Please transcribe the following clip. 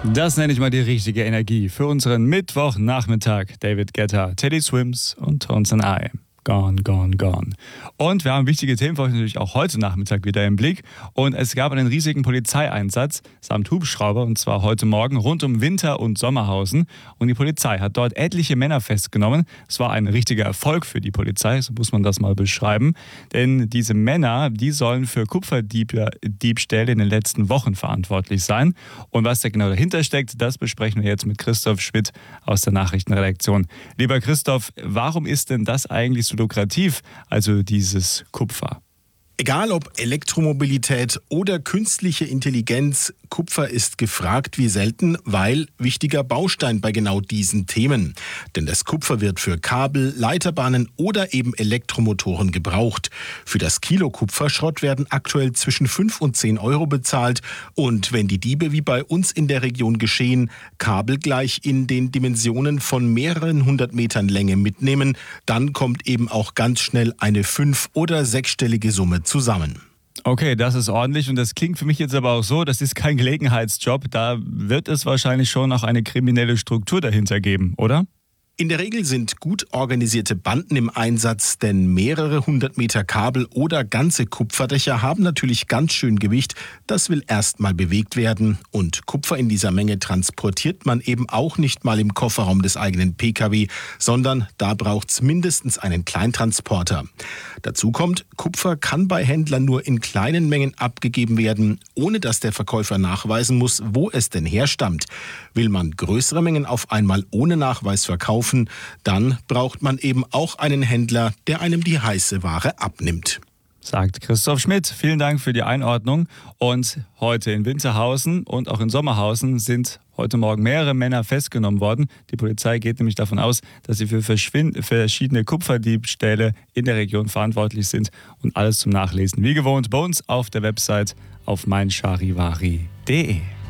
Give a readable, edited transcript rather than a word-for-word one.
Das nenne ich mal die richtige Energie für unseren Mittwochnachmittag. David Guetta, Teddy Swims und Tones and I. Gone, gone, gone. Und wir haben wichtige Themen für euch natürlich auch heute Nachmittag wieder im Blick. Und es gab einen riesigen Polizeieinsatz samt Hubschrauber, und zwar heute Morgen rund um Winter- und Sommerhausen. Und die Polizei hat dort etliche Männer festgenommen. Es war ein richtiger Erfolg für die Polizei, so muss man das mal beschreiben. Denn diese Männer, die sollen für Kupferdiebstähle in den letzten Wochen verantwortlich sein. Und was da genau dahinter steckt, das besprechen wir jetzt mit Christoph Schmidt aus der Nachrichtenredaktion. Lieber Christoph, warum ist denn das eigentlich so lukrativ, also dieses Kupfer? Egal ob Elektromobilität oder künstliche Intelligenz, Kupfer ist gefragt wie selten, weil wichtiger Baustein bei genau diesen Themen. Denn das Kupfer wird für Kabel, Leiterbahnen oder eben Elektromotoren gebraucht. Für das Kilo Kupferschrott werden aktuell zwischen 5 und 10 Euro bezahlt. Und wenn die Diebe wie bei uns in der Region geschehen, Kabel gleich in den Dimensionen von mehreren 100 Metern Länge mitnehmen, dann kommt eben auch ganz schnell eine 5- oder 6-stellige Summe zusammen. Okay, das ist ordentlich, und das klingt für mich jetzt aber auch so, das ist kein Gelegenheitsjob, da wird es wahrscheinlich schon noch eine kriminelle Struktur dahinter geben, oder? In der Regel sind gut organisierte Banden im Einsatz, denn mehrere 100 Meter Kabel oder ganze Kupferdächer haben natürlich ganz schön Gewicht. Das will erstmal bewegt werden. Und Kupfer in dieser Menge transportiert man eben auch nicht mal im Kofferraum des eigenen Pkw, sondern da braucht es mindestens einen Kleintransporter. Dazu kommt, Kupfer kann bei Händlern nur in kleinen Mengen abgegeben werden, ohne dass der Verkäufer nachweisen muss, wo es denn herstammt. Will man größere Mengen auf einmal ohne Nachweis verkaufen, dann braucht man eben auch einen Händler, der einem die heiße Ware abnimmt. Sagt Christoph Schmidt. Vielen Dank für die Einordnung. Und heute in Winterhausen und auch in Sommerhausen sind heute Morgen mehrere Männer festgenommen worden. Die Polizei geht nämlich davon aus, dass sie für verschiedene Kupferdiebstähle in der Region verantwortlich sind. Und alles zum Nachlesen wie gewohnt bei uns auf der Website auf meincharivari.de.